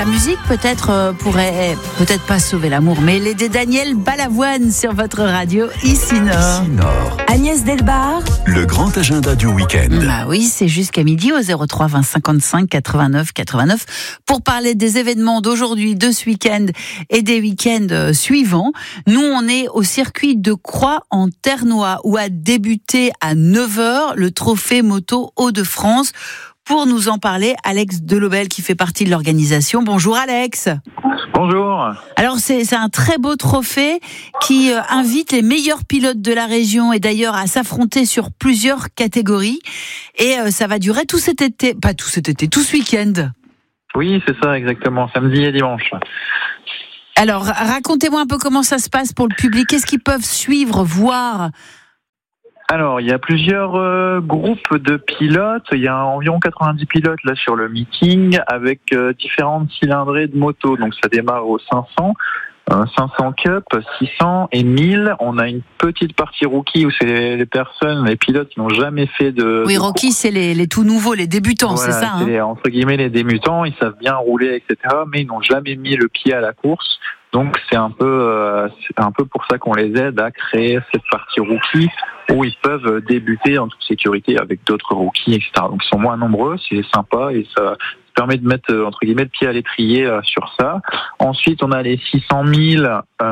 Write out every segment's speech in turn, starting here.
La musique peut-être pourrait peut-être pas sauver l'amour, mais l'aider. Daniel Balavoine sur votre radio ici Nord. Agnès Delbar. Le grand agenda du week-end. Bah oui, c'est jusqu'à midi au 03 20 55 89 89 pour parler des événements d'aujourd'hui, de ce week-end et des week-ends suivants. Nous, on est au circuit de Croix en Ternois où a débuté à 9h le trophée moto Hauts-de-France. Pour nous en parler, Alex Delobel qui fait partie de l'organisation. Bonjour Alex. Bonjour. Alors c'est un très beau trophée qui invite les meilleurs pilotes de la région et d'ailleurs à s'affronter sur plusieurs catégories. Et ça va durer tout cet été, pas tout cet été, tout ce week-end. Oui, c'est ça exactement, samedi et dimanche. Alors racontez-moi un peu comment ça se passe pour le public. Qu'est-ce qu'ils peuvent suivre, voir ? Alors, il y a plusieurs groupes de pilotes. Il y a environ 90 pilotes là sur le meeting avec différentes cylindrées de moto. Donc, ça démarre au 500, 500 Cup, 600 et 1000. On a une petite partie rookie où c'est les personnes, les pilotes qui n'ont jamais fait de... Oui, rookie, c'est les tout nouveaux, les débutants, voilà, c'est ça c'est entre guillemets les débutants. Ils savent bien rouler, etc. Mais ils n'ont jamais mis le pied à la course. Donc c'est un peu pour ça qu'on les aide à créer cette partie rookie où ils peuvent débuter en toute sécurité avec d'autres rookies, etc. Donc ils sont moins nombreux, c'est sympa et ça permet de mettre entre guillemets le pied à l'étrier sur ça. Ensuite on a les 600 000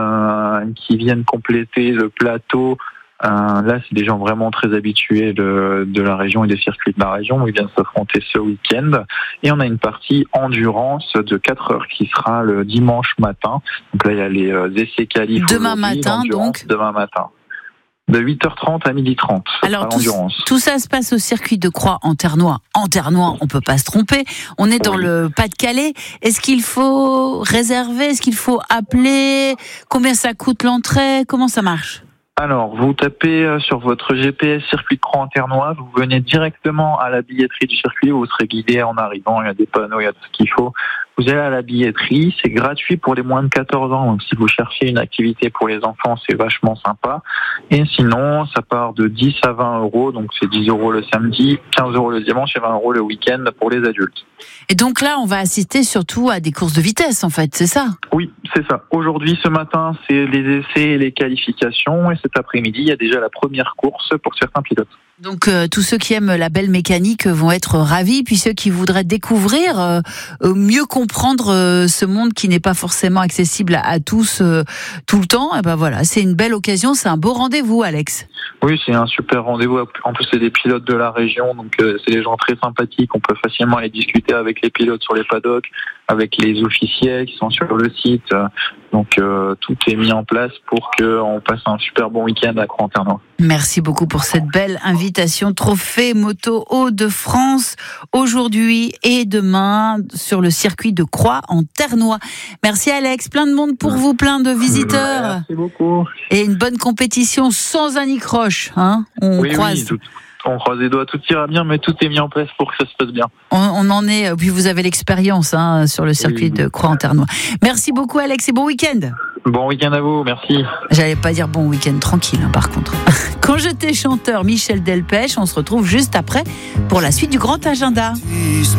qui viennent compléter le plateau. Là, c'est des gens vraiment très habitués de la région et des circuits de la région où ils viennent s'affronter ce week-end. Et on a une partie endurance de 4 heures qui sera le dimanche matin. Donc là, il y a les essais qualifs. Demain matin, donc. Demain matin. De 8h30 à 12h30. Alors, tout ça se passe au circuit de Croix en Ternois. En Ternois, on peut pas se tromper. On est dans le Pas-de-Calais. Est-ce qu'il faut réserver? Est-ce qu'il faut appeler? Combien ça coûte l'entrée? Comment ça marche? Alors, vous tapez sur votre GPS circuit de Croix en Ternois, vous venez directement à la billetterie du circuit, vous serez guidé en arrivant, il y a des panneaux, il y a tout ce qu'il faut. Vous allez à la billetterie, c'est gratuit pour les moins de 14 ans, donc si vous cherchez une activité pour les enfants, c'est vachement sympa. Et sinon, ça part de 10 à 20 euros, donc c'est 10 euros le samedi, 15 euros le dimanche et 20 euros le week-end pour les adultes. Et donc là, on va assister surtout à des courses de vitesse, en fait, c'est ça? Oui, c'est ça. Aujourd'hui, ce matin, c'est les essais et les qualifications, et cet après-midi, il y a déjà la première course pour certains pilotes. Donc tous ceux qui aiment la belle mécanique vont être ravis, puis ceux qui voudraient découvrir, mieux comprendre ce monde qui n'est pas forcément accessible à tous tout le temps, et ben voilà, c'est une belle occasion, c'est un beau rendez-vous, Alex. Oui, c'est un super rendez-vous. En plus, c'est des pilotes de la région, donc c'est des gens très sympathiques. On peut facilement aller discuter avec les pilotes sur les paddocks, avec les officiels qui sont sur le site. Donc tout est mis en place pour qu'on passe un super bon week-end à Croix-en-Ternois. Merci beaucoup pour cette belle invitation. Trophée moto Hauts-de-France aujourd'hui et demain sur le circuit de Croix en Ternois. Merci Alex, plein de monde pour vous, plein de visiteurs. Merci beaucoup. Et une bonne compétition sans anicroche, hein. On croise. Oui, on croise les doigts, tout ira bien, mais tout est mis en place pour que ça se passe bien. On en est, puis vous avez l'expérience sur le circuit de Croix en Ternois. Merci beaucoup Alex et bon week-end. Bon week-end à vous, merci. J'allais pas dire bon week-end tranquille, par contre. Quand j'étais chanteur, Michel Delpech, on se retrouve juste après pour la suite du grand agenda.